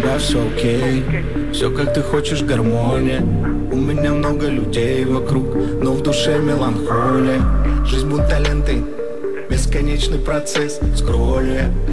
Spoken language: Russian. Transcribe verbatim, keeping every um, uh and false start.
тебя все окей. Все как ты хочешь, гармония. У меня много людей вокруг, но в душе меланхолия. Жизнь будто ленты, бесконечный процесс скролля.